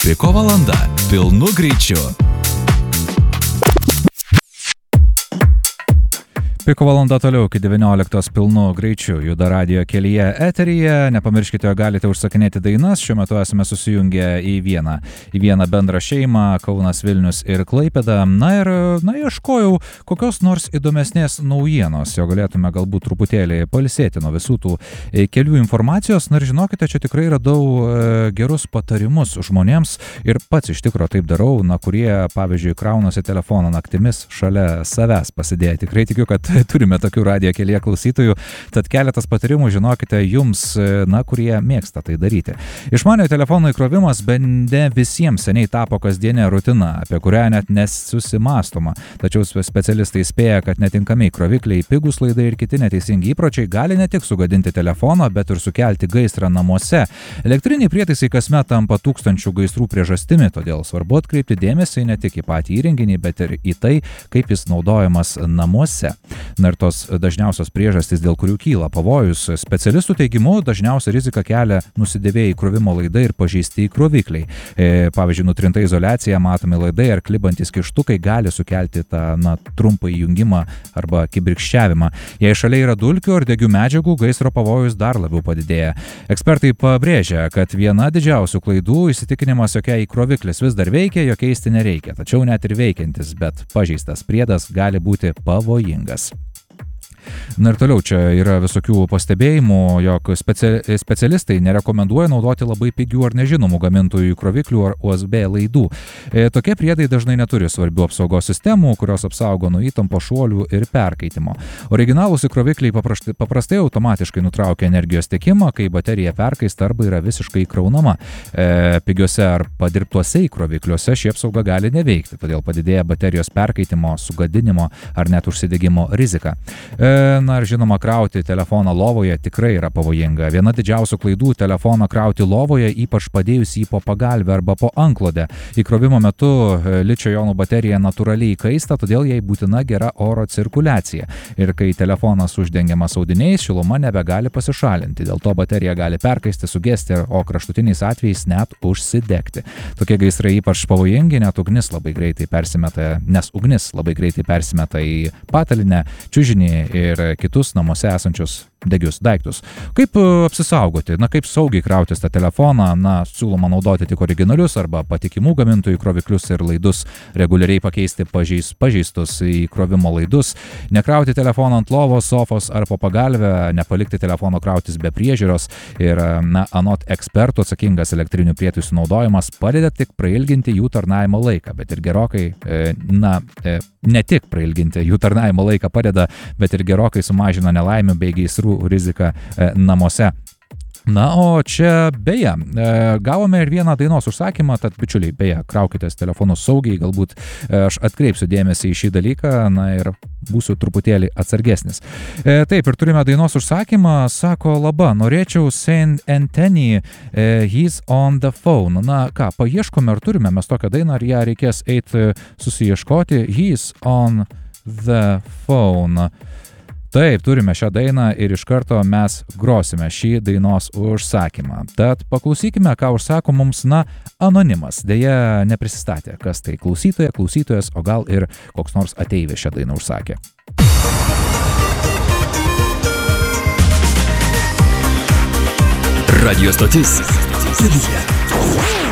Piko valanda pilnu greičiu. Piko valanda toliau iki 19 pilnu greičiu juda radijo kelyje eteryje. Nepamirškite, galite užsakinėti dainas. Šiuo metu esame susijungę į vieną bendrą šeimą – Kaunas, Vilnius ir Klaipėda. Ieškojau kokios nors įdomesnės naujienos, jo galėtume galbūt truputėlį pailsėti nuo visų tų kelių informacijos. Ir žinokite, čia tikrai radau gerus patarimus žmonėms ir pats iš tikro taip darau, kurie, pavyzdžiui, kraunasi telefoną naktimis šalia savęs pasidėję. Tikrai tikiu, kad turime tokių radijo kelyje klausytojų, tad keletas patarimų žinokite jums, kurie mėgsta tai daryti. Išmaniojo telefono įkrovimas bene visiems seniai tapo kasdienė rutina, apie kurią net nesusimąstoma. Tačiau specialistai spėja, kad netinkami įkrovikliai, pigūs laidai ir kiti neteisingi įpročiai gali ne tik sugadinti telefoną, bet ir sukelti gaisrą namuose. Elektriniai prietaisai kasmet tampa tūkstančių gaisrų priežastimi, todėl svarbu atkreipti dėmesį ne tik į patį įrenginį, bet ir į tai, kaip jis naudojamas namuose. Ir tos dažniausios priežastys, dėl kurių kyla pavojus, specialistų teigimu dažniausia rizika kelia nusidėvėję įkrovimo laidai ir pažeisti įkrovikliai. Pavyzdžiui, nutrinta izoliacija, matomi laidai ar klibantys kištukai gali sukelti tą trumpą įjungimą arba kibirkščiavimą. Jei šalia yra dulkių ar degių medžiagų, gaisro pavojus dar labiau padidėja. Ekspertai pabrėžia, kad viena didžiausių klaidų įsitikinimas, jokia įkroviklis vis dar veikia, jo keisti nereikia. Tačiau net ir veikiantis, bet pažeistas priedas gali būti pavojingas. Ir toliau čia yra visokių pastebėjimų, jog specialistai nerekomenduoja naudoti labai pigių ar nežinomų gamintojų įkroviklių ar USB laidų. Tokie priedai dažnai neturi svarbių apsaugos sistemų, kurios apsaugo nuo įtampos, šuolių ir perkaitimo. Originalūs įkrovikliai paprastai automatiškai nutraukia energijos tiekimą, kai baterija perkaista arba yra visiškai įkraunama. Pigiuose ar padirbtuose įkrovikliuose ši apsauga gali neveikti, todėl padidėja baterijos perkaitimo, sugadinimo ar net užsidegimo rizika. Ir žinoma, krauti telefoną lovoje tikrai yra pavojinga. Viena didžiausių klaidų – telefoną krauti lovoje, ypač padėjus jį po pagalvę arba po antklodę. Įkrovimo metu ličio jonų baterija natūraliai įkaista, todėl jai būtina gera oro cirkuliacija. Ir kai telefonas uždengiamas audiniais, šiluma nebegali pasišalinti. Dėl to baterija gali perkaisti, sugesti, o kraštutiniais atvejais net užsidegti. Tokie gaisrai ypač pavojingi, nes ugnis labai greitai persimeta į patalynę, čiužinį ir kitus namuose esančius degius daiktus. Kaip apsisaugoti? Kaip saugiai krautis tą telefoną? Siūloma naudoti tik originalius arba patikimų gamintojų įkroviklius ir laidus, reguliariai pakeisti pažeistus įkrovimo laidus, nekrauti telefoną ant lovos, sofos ar po pagalvę, nepalikti telefono krautis be priežiūros ir, anot ekspertų, atsakingas elektrinių prietaisų naudojimas padeda tik prailginti jų tarnavimo laiką, bet ir gerokai, ne tik prailginti jų tarnavimo laiką padeda, bet ir gerokai sumažina nelaimių bei gaisrų riziką namuose. O čia beje, gavome ir vieną dainos užsakymą, tad bičiuliai, beje, kraukitės telefonus saugiai, galbūt aš atkreipsiu dėmesį į šį dalyką, ir būsiu truputėlį atsargesnis. Taip, ir turime dainos užsakymą, sako laba, norėčiau Saint Anthony, He's on the Phone. Paieškome, ar turime mes tokią dainą, ar ją reikės eiti susiieškoti. He's on the Phone. Taip, turime šią dainą ir iš karto mes grosime šį dainos užsakymą. Tad paklausykime, ką užsako mums, anonimas. Deja, neprisistatė, kas tai klausytojas, o gal ir koks nors ateivis šią dainą užsakė. Radio stotis.